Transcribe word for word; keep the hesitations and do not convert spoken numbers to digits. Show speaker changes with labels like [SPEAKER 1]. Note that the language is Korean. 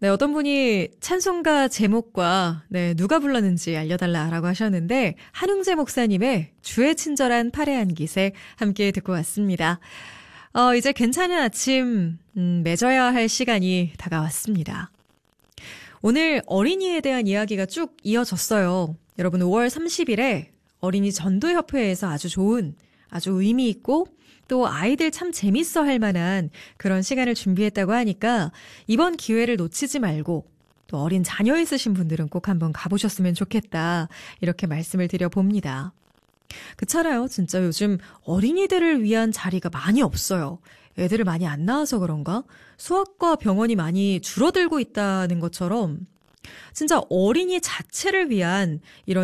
[SPEAKER 1] 네, 어떤 분이 찬송가 제목과 네, 누가 불렀는지 알려달라라고 하셨는데 한웅재 목사님의 주의 친절한 파래한 기세 함께 듣고 왔습니다. 어, 이제 괜찮은 아침 음, 맺어야 할 시간이 다가왔습니다. 오늘 어린이에 대한 이야기가 쭉 이어졌어요. 여러분 오월 삼십일에 어린이 전도협회에서 아주 좋은, 아주 의미 있고 또 아이들 참 재밌어 할 만한 그런 시간을 준비했다고 하니까 이번 기회를 놓치지 말고 또 어린 자녀 있으신 분들은 꼭 한번 가보셨으면 좋겠다. 이렇게 말씀을 드려봅니다. 그렇잖아요. 진짜 요즘 어린이들을 위한 자리가 많이 없어요. 애들을 많이 안 낳아서 그런가? 수학과 병원이 많이 줄어들고 있다는 것처럼 진짜 어린이 자체를 위한 이런